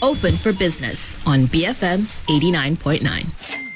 Open for Business on BFM 89.9.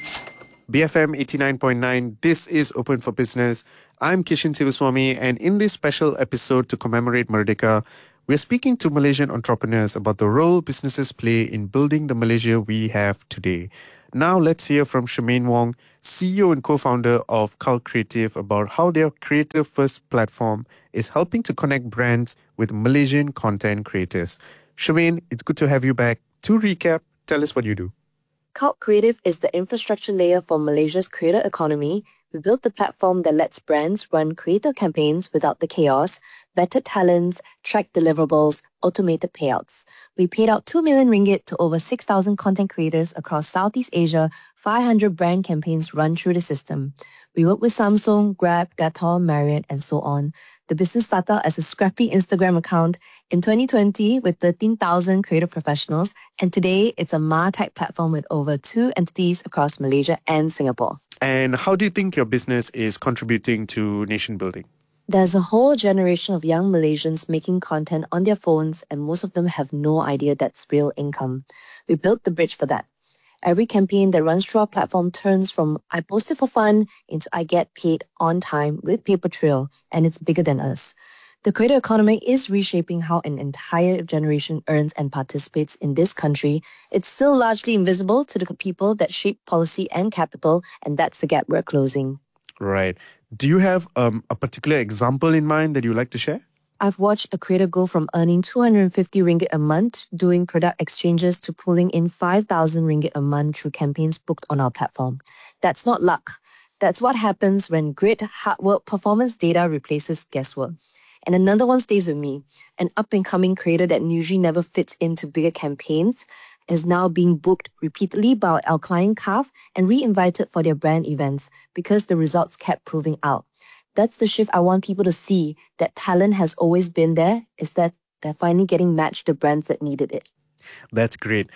BFM 89.9, this is Open for Business. I'm Kishan Sivaswamy, and in this special episode to commemorate Merdeka, we're speaking to Malaysian entrepreneurs about the role businesses play in building the Malaysia we have today. Now let's hear from Charmaine Wong, CEO and co-founder of Cult Creative, about how their creative-first platform is helping to connect brands with Malaysian content creators. Charmaine, it's good to have you back. To recap, tell us what you do. Cult Creative is the infrastructure layer for Malaysia's creator economy. We built the platform that lets brands run creator campaigns without the chaos, vetted talents, track deliverables, automated payouts. We paid out 2 million ringgit to over 6,000 content creators across Southeast Asia, 500 brand campaigns run through the system. We work with Samsung, Grab, Gator, Marriott, and so on. The business started as a scrappy Instagram account in 2020 with 13,000 creative professionals, and today it's a MA-type platform with over 2 entities across Malaysia and Singapore. And how do you think your business is contributing to nation building? There's a whole generation of young Malaysians making content on their phones, and most of them have no idea that's real income. We built the bridge for that. Every campaign that runs through our platform turns from I post it for fun into I get paid on time with paper trail, and it's bigger than us. The creator economy is reshaping how an entire generation earns and participates in this country. It's still largely invisible to the people that shape policy and capital, and that's the gap we're closing. Right. Do you have a particular example in mind that you'd like to share? I've watched a creator go from earning 250 ringgit a month doing product exchanges to pulling in 5,000 ringgit a month through campaigns booked on our platform. That's not luck. That's what happens when grit, hard work, performance data replaces guesswork. And another one stays with me. An up-and-coming creator that usually never fits into bigger campaigns is now being booked repeatedly by our client CAF and re-invited for their brand events because the results kept proving out. That's the shift I want people to see, that talent has always been there, is that they're finally getting matched the brands that needed it. That's great.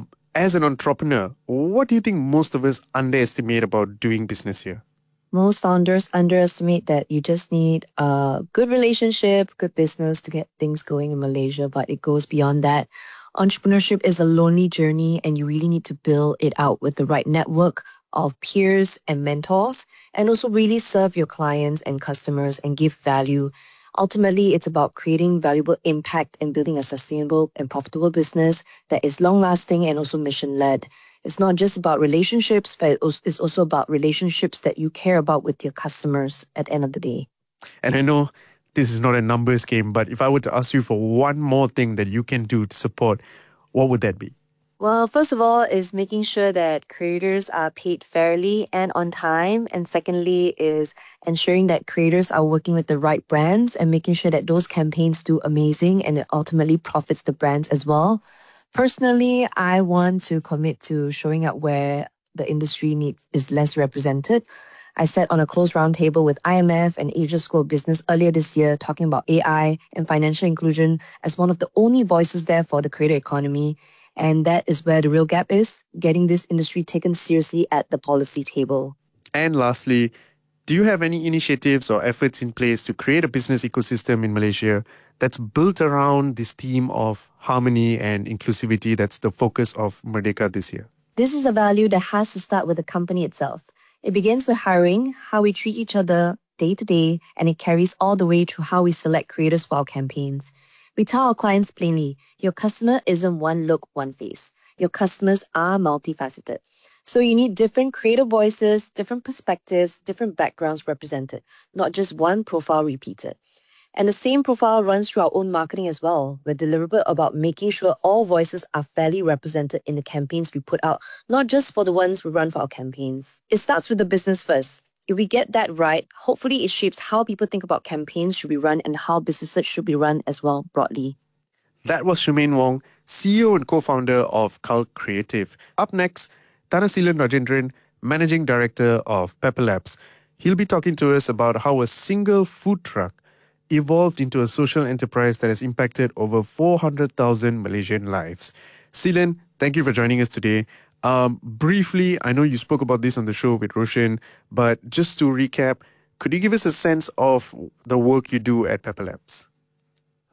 As an entrepreneur, what do you think most of us underestimate about doing business here? Most founders underestimate that you just need a good relationship, good business to get things going in Malaysia, but it goes beyond that. Entrepreneurship is a lonely journey, and you really need to build it out with the right network of peers and mentors, and also really serve your clients and customers and give value. Ultimately, it's about creating valuable impact and building a sustainable and profitable business that is long-lasting and also mission-led. It's not just about relationships, but it's also about relationships that you care about with your customers at the end of the day. And I know this is not a numbers game, but if I were to ask you for one more thing that you can do to support, what would that be? Well, first of all is making sure that creators are paid fairly and on time. And secondly is ensuring that creators are working with the right brands and making sure that those campaigns do amazing and it ultimately profits the brands as well. Personally, I want to commit to showing up where the industry is less represented. I sat on a closed roundtable with IMF and Asia School of Business earlier this year talking about AI and financial inclusion as one of the only voices there for the creator economy. And that is where the real gap is, getting this industry taken seriously at the policy table. And lastly, do you have any initiatives or efforts in place to create a business ecosystem in Malaysia that's built around this theme of harmony and inclusivity that's the focus of Merdeka this year? This is a value that has to start with the company itself. It begins with hiring, how we treat each other day to day, and it carries all the way to how we select creators for our campaigns. We tell our clients plainly, your customer isn't one look, one face. Your customers are multifaceted. So you need different creative voices, different perspectives, different backgrounds represented, not just one profile repeated. And the same profile runs through our own marketing as well. We're deliberate about making sure all voices are fairly represented in the campaigns we put out, not just for the ones we run for our campaigns. It starts with the business first. If we get that right, hopefully it shapes how people think about campaigns should be run and how businesses should be run as well broadly. That was Charmaine Wong, CEO and co-founder of Cult Creative. Up next, Thanasilan Rajendran, Managing Director of Pepper Labs. He'll be talking to us about how a single food truck evolved into a social enterprise that has impacted over 400,000 Malaysian lives. Silan, thank you for joining us today. Briefly, I know you spoke about this on the show with Roshan, but just to recap, could you give us a sense of the work you do at Pepper Labs?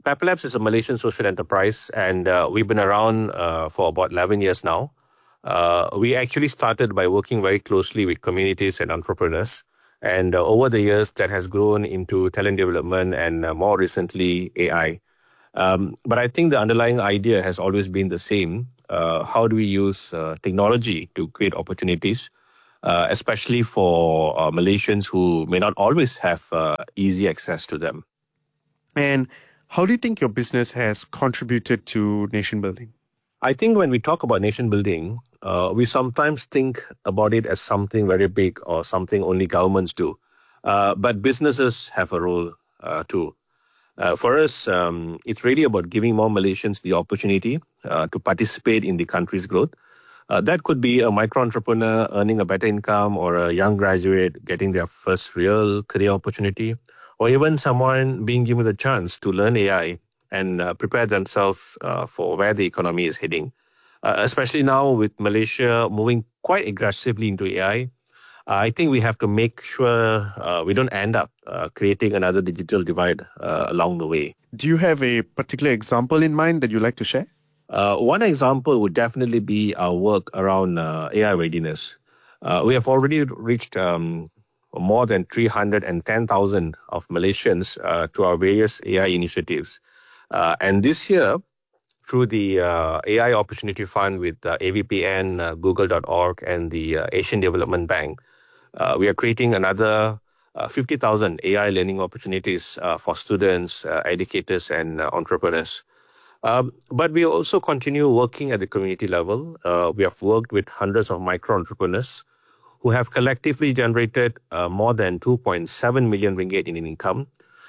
Pepper Labs is a Malaysian social enterprise, and we've been around for about 11 years now. We actually started by working very closely with communities and entrepreneurs. And over the years, that has grown into talent development and more recently, AI. But I think the underlying idea has always been the same. How do we use technology to create opportunities, especially for Malaysians who may not always have easy access to them? And how do you think your business has contributed to nation building? I think when we talk about nation building, we sometimes think about it as something very big or something only governments do. But businesses have a role too. For us, it's really about giving more Malaysians the opportunity to participate in the country's growth. That could be a micro-entrepreneur earning a better income, or a young graduate getting their first real career opportunity, or even someone being given the chance to learn AI and prepare themselves for where the economy is heading. Especially now with Malaysia moving quite aggressively into AI, I think we have to make sure we don't end up creating another digital divide along the way. Do you have a particular example in mind that you'd like to share? One example would definitely be our work around AI readiness. We have already reached more than 310,000 of Malaysians to our various AI initiatives. And this year, through the AI Opportunity Fund with AVPN, Google.org, and the Asian Development Bank, we are creating another 50,000 AI learning opportunities for students, educators, and entrepreneurs. But we also continue working at the community level. We have worked with hundreds of micro-entrepreneurs who have collectively generated more than 2.7 million ringgit in income.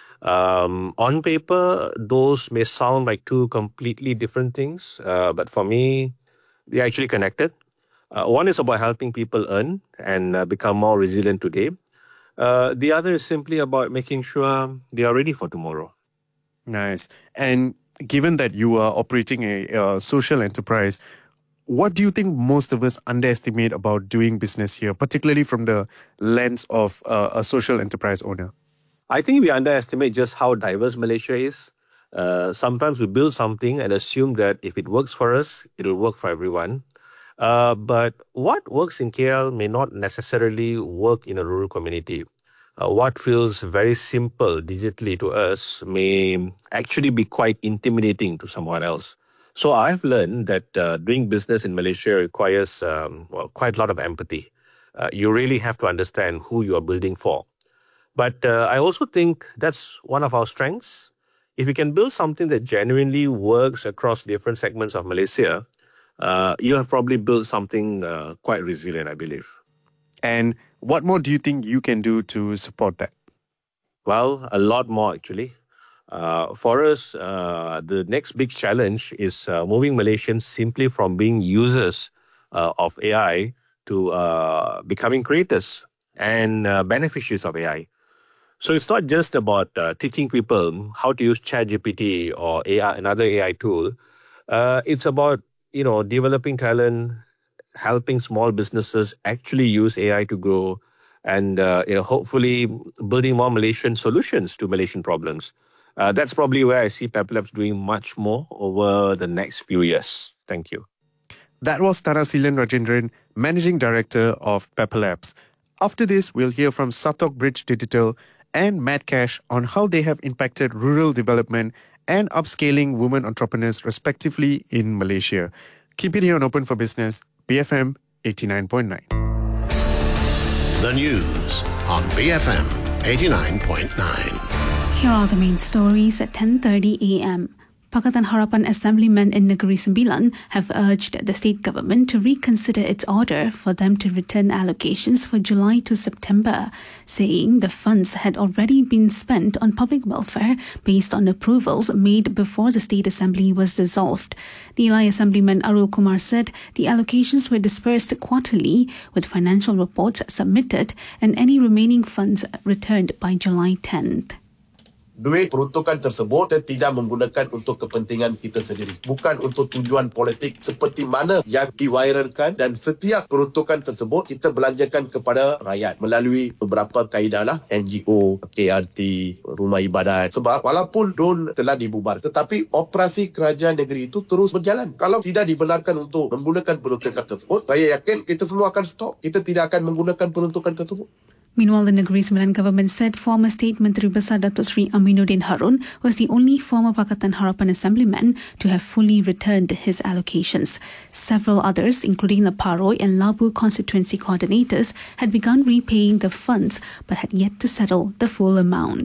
On paper, those may sound like two completely different things, but for me, they're actually connected. One is about helping people earn and become more resilient today. The other is simply about making sure they are ready for tomorrow. Nice. And given that you are operating a social enterprise, what do you think most of us underestimate about doing business here, particularly from the lens of a social enterprise owner? I think we underestimate just how diverse Malaysia is. Sometimes we build something and assume that if it works for us, it'll work for everyone. But what works in KL may not necessarily work in a rural community. What feels very simple digitally to us may actually be quite intimidating to someone else. So I've learned that doing business in Malaysia requires quite a lot of empathy. You really have to understand who you are building for. But I also think that's one of our strengths. If we can build something that genuinely works across different segments of Malaysia, you have probably built something quite resilient, I believe. And what more do you think you can do to support that? Well, a lot more actually. For us, the next big challenge is moving Malaysians simply from being users of AI to becoming creators and beneficiaries of AI. So it's not just about teaching people how to use ChatGPT or AI, another AI tool. It's about developing talent, helping small businesses actually use AI to grow, and hopefully building more Malaysian solutions to Malaysian problems. That's probably where I see Pepper Labs doing much more over the next few years. Thank you. That was Thanasilan Rajendran, Managing Director of Pepper Labs. After this, we'll hear from Satok Bridge Digital and Matt Cash on how they have impacted rural development and upscaling women entrepreneurs respectively in Malaysia. Keep it here on Open for Business, BFM 89.9. The news on BFM 89.9. Here are the main stories at 10:30 a.m. Pakatan Harapan Assemblymen in Negeri Sembilan have urged the state government to reconsider its order for them to return allocations for July to September, saying the funds had already been spent on public welfare based on approvals made before the State Assembly was dissolved. Nilai Assemblyman Arul Kumar said the allocations were dispersed quarterly, with financial reports submitted and any remaining funds returned by July 10th. duit peruntukan tersebut kita tidak menggunakan untuk kepentingan kita sendiri, bukan untuk tujuan politik seperti mana yang diviralkan, dan setiap peruntukan tersebut kita belanjakan kepada rakyat melalui beberapa kaedah lah, NGO, KRT, rumah ibadat. Sebab walaupun DUN telah dibubar, tetapi operasi kerajaan negeri itu terus berjalan. Kalau tidak dibenarkan untuk menggunakan peruntukan tersebut, saya yakin kita semua akan stop. Kita tidak akan menggunakan peruntukan tersebut. Meanwhile, the Negeri Sembilan government said former State Menteri Besar Datuk Seri Aminuddin Harun was the only former Pakatan Harapan assemblyman to have fully returned his allocations. Several others, including the Paroi and Labu constituency coordinators, had begun repaying the funds but had yet to settle the full amount.